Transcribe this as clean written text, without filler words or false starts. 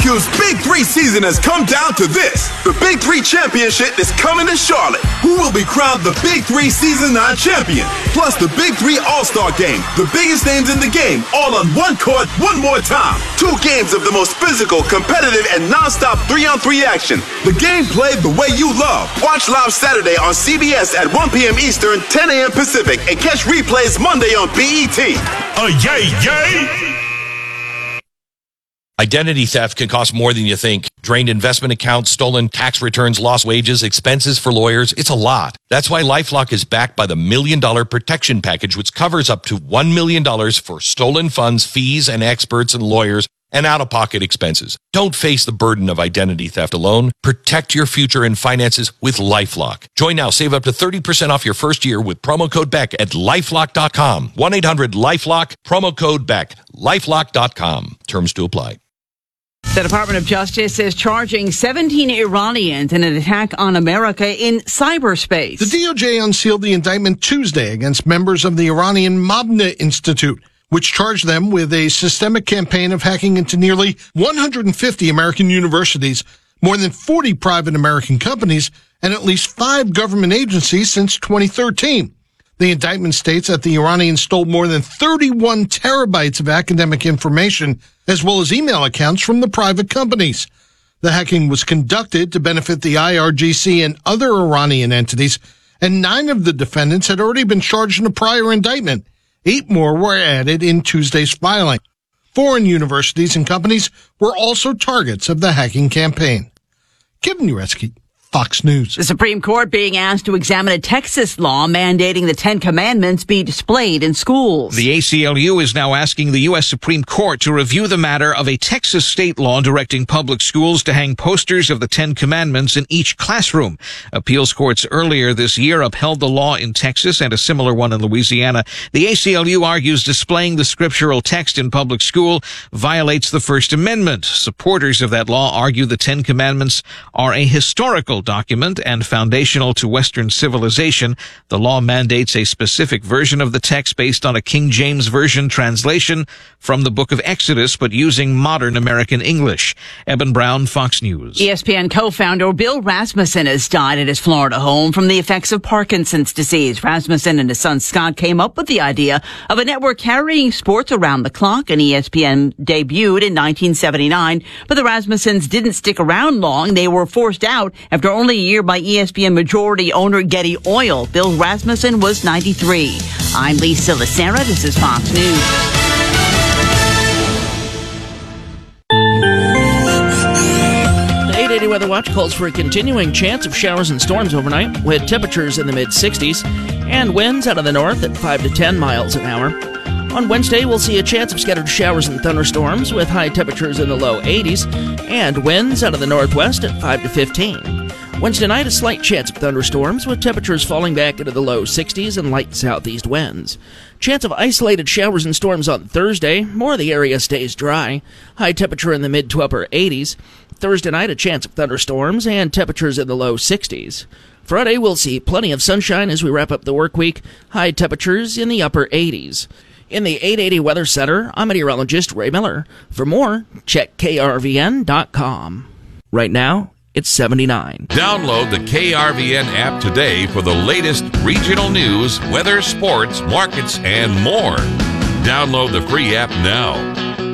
BBQ's Big 3 season has come down to this. The Big 3 Championship is coming to Charlotte. Who will be crowned the Big 3 Season 9 champion? Plus the Big 3 All-Star Game. The biggest names in the game, all on one court, one more time. 2 games of the most physical, competitive, and non-stop 3-on-3 action. The game played the way you love. Watch live Saturday on CBS at 1 p.m. Eastern, 10 a.m. Pacific, and catch replays Monday on BET. Yay! Identity theft can cost more than you think. Drained investment accounts, stolen tax returns, lost wages, expenses for lawyers. It's a lot. That's why LifeLock is backed by the $1 Million Protection Package, which covers up to $1 million for stolen funds, fees, and experts and lawyers, and out-of-pocket expenses. Don't face the burden of identity theft alone. Protect your future and finances with LifeLock. Join now. Save up to 30% off your first year with promo code BECK at LifeLock.com. 1-800-LifeLock, promo code BECK, LifeLock.com. Terms to apply. The Department of Justice is charging 17 Iranians in an attack on America in cyberspace. The DOJ unsealed the indictment Tuesday against members of the Iranian Mabna Institute, which charged them with a systemic campaign of hacking into nearly 150 American universities, more than 40 private American companies, and at least 5 government agencies since 2013. The indictment states that the Iranians stole more than 31 terabytes of academic information, as well as email accounts from the private companies. The hacking was conducted to benefit the IRGC and other Iranian entities, and 9 of the defendants had already been charged in a prior indictment. 8 more were added in Tuesday's filing. Foreign universities and companies were also targets of the hacking campaign. Kevin Uretsky, Fox News. The Supreme Court being asked to examine a Texas law mandating the 10 Commandments be displayed in schools. The ACLU is now asking the U.S. Supreme Court to review the matter of a Texas state law directing public schools to hang posters of the 10 Commandments in each classroom. Appeals courts earlier this year upheld the law in Texas and a similar one in Louisiana. The ACLU argues displaying the scriptural text in public school violates the First Amendment. Supporters of that law argue the 10 Commandments are a historical document and foundational to Western civilization. The law mandates a specific version of the text based on a King James Version translation from the book of Exodus, but using modern American English. Eben Brown, Fox News. ESPN co-founder Bill Rasmussen has died at his Florida home from the effects of Parkinson's disease. Rasmussen and his son Scott came up with the idea of a network carrying sports around the clock, and ESPN debuted in 1979. But the Rasmussens didn't stick around long. They were forced out after only a year by ESPN majority owner Getty Oil. Bill Rasmussen was 93. I'm Lisa Lacera. This is Fox News. The 880 Weather Watch calls for a continuing chance of showers and storms overnight, with temperatures in the mid-60s and winds out of the north at 5 to 10 miles an hour. On Wednesday, we'll see a chance of scattered showers and thunderstorms with high temperatures in the low 80s and winds out of the northwest at 5 to 15. Wednesday night, a slight chance of thunderstorms with temperatures falling back into the low 60s and light southeast winds. Chance of isolated showers and storms on Thursday. More of the area stays dry. High temperature in the mid to upper 80s. Thursday night, a chance of thunderstorms and temperatures in the low 60s. Friday, we'll see plenty of sunshine as we wrap up the work week. High temperatures in the upper 80s. In the 880 Weather Center, I'm meteorologist Ray Miller. For more, check krvn.com. Right now, it's 79. Download the KRVN app today for the latest regional news, weather, sports, markets, and more. Download the free app now.